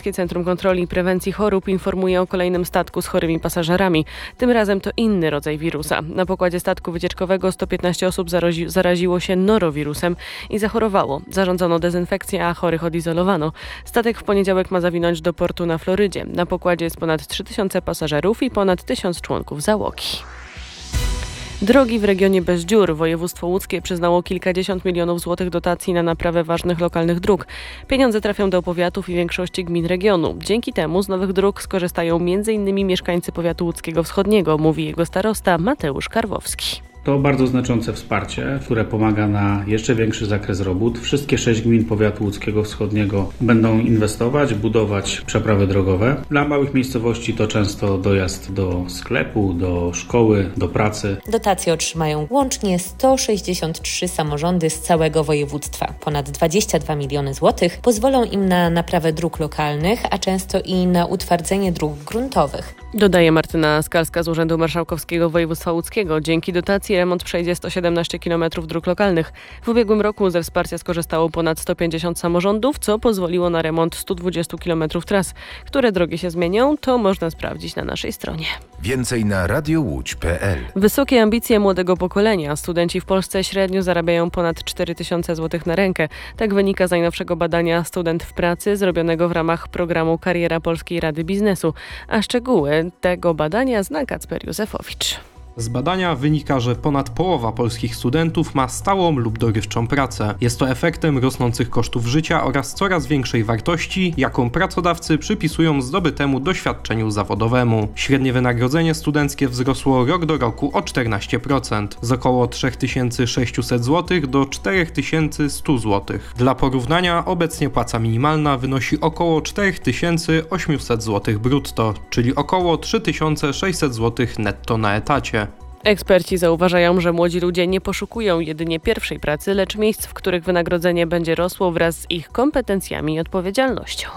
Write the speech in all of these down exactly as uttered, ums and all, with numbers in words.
Polskie Centrum Kontroli i Prewencji Chorób informuje o kolejnym statku z chorymi pasażerami. Tym razem to inny rodzaj wirusa. Na pokładzie statku wycieczkowego sto piętnaście osób zarazi- zaraziło się norowirusem i zachorowało. Zarządzono dezynfekcję, a chorych odizolowano. Statek w poniedziałek ma zawinąć do portu na Florydzie. Na pokładzie jest ponad trzy tysiące pasażerów i ponad tysiąc członków załogi. Drogi w regionie bez dziur. Województwo łódzkie przyznało kilkadziesiąt milionów złotych dotacji na naprawę ważnych lokalnych dróg. Pieniądze trafią do powiatów i większości gmin regionu. Dzięki temu z nowych dróg skorzystają m in mieszkańcy powiatu łódzkiego wschodniego, mówi jego starosta Mateusz Karwowski. To bardzo znaczące wsparcie, które pomaga na jeszcze większy zakres robót. Wszystkie sześć gmin powiatu łódzkiego wschodniego będą inwestować, budować przeprawy drogowe. Dla małych miejscowości to często dojazd do sklepu, do szkoły, do pracy. Dotacje otrzymają łącznie sto sześćdziesiąt trzy samorządy z całego województwa. Ponad dwadzieścia dwa miliony złotych pozwolą im na naprawę dróg lokalnych, a często i na utwardzenie dróg gruntowych. Dodaje Martyna Skalska z Urzędu Marszałkowskiego Województwa Łódzkiego. Dzięki dotacji remont przejdzie sto siedemnaście kilometrów dróg lokalnych. W ubiegłym roku ze wsparcia skorzystało ponad sto pięćdziesiąt samorządów, co pozwoliło na remont stu dwudziestu kilometrów tras. Które drogi się zmienią, to można sprawdzić na naszej stronie. Więcej na radio łódź kropka pe el. Wysokie ambicje młodego pokolenia. Studenci w Polsce średnio zarabiają ponad cztery tysiące złotych na rękę. Tak wynika z najnowszego badania Student w pracy zrobionego w ramach programu Kariera Polskiej Rady Biznesu. A szczegóły tego badania zna Kacper Józefowicz. Z badania wynika, że ponad połowa polskich studentów ma stałą lub dorywczą pracę. Jest to efektem rosnących kosztów życia oraz coraz większej wartości, jaką pracodawcy przypisują zdobytemu doświadczeniu zawodowemu. Średnie wynagrodzenie studenckie wzrosło rok do roku o czternaście procent, z około trzy tysiące sześćset złotych do cztery tysiące sto złotych. Dla porównania obecnie płaca minimalna wynosi około cztery tysiące osiemset złotych brutto, czyli około trzy tysiące sześćset złotych netto na etacie. Eksperci zauważają, że młodzi ludzie nie poszukują jedynie pierwszej pracy, lecz miejsc, w których wynagrodzenie będzie rosło wraz z ich kompetencjami i odpowiedzialnością.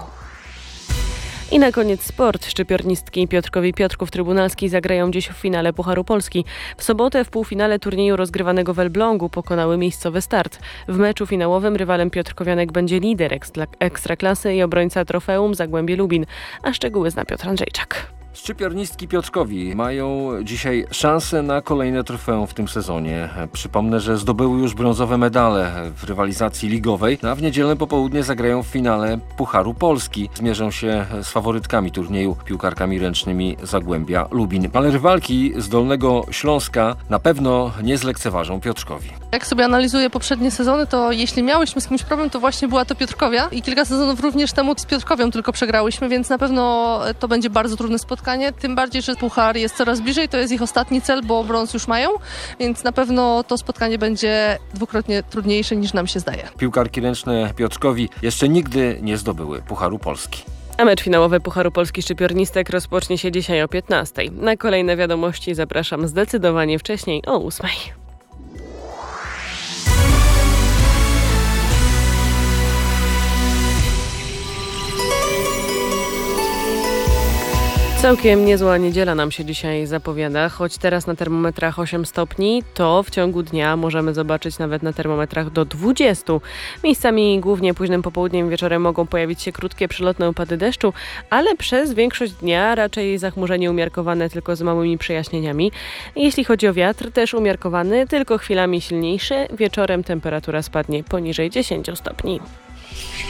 I na koniec sport. Szczypiornistki Piotrkowi Piotrków Trybunalski zagrają dziś w finale Pucharu Polski. W sobotę w półfinale turnieju rozgrywanego w Elblągu pokonały miejscowy Start. W meczu finałowym rywalem Piotrkowianek będzie lider ekstraklasy i obrońca trofeum Zagłębie Lubin. A szczegóły zna Piotr Andrzejczak. Szczypiornistki Piotrkowi mają dzisiaj szansę na kolejne trofeum w tym sezonie. Przypomnę, że zdobyły już brązowe medale w rywalizacji ligowej, a w niedzielne popołudnie zagrają w finale Pucharu Polski. Zmierzą się z faworytkami turnieju, piłkarkami ręcznymi Zagłębia Lubin. Ale rywalki z Dolnego Śląska na pewno nie zlekceważą Piotrkowi. Jak sobie analizuję poprzednie sezony, to jeśli miałyśmy z kimś problem, to właśnie była to Piotrkowia i kilka sezonów również temu z Piotrkowią tylko przegrałyśmy, więc na pewno to będzie bardzo trudne spotkanie. Tym bardziej, że puchar jest coraz bliżej, to jest ich ostatni cel, bo brąz już mają, więc na pewno to spotkanie będzie dwukrotnie trudniejsze niż nam się zdaje. Piłkarki ręczne Piotrkowi jeszcze nigdy nie zdobyły Pucharu Polski. A mecz finałowy Pucharu Polski Szczypiornistek rozpocznie się dzisiaj o piętnastej. Na kolejne wiadomości zapraszam zdecydowanie wcześniej o ósmej. Całkiem niezła niedziela nam się dzisiaj zapowiada, choć teraz na termometrach osiem stopni, to w ciągu dnia możemy zobaczyć nawet na termometrach do dwudziestu. Miejscami głównie późnym popołudniem i wieczorem mogą pojawić się krótkie przelotne opady deszczu, ale przez większość dnia raczej zachmurzenie umiarkowane tylko z małymi przejaśnieniami. Jeśli chodzi o wiatr, też umiarkowany, tylko chwilami silniejszy. Wieczorem temperatura spadnie poniżej dziesięciu stopni.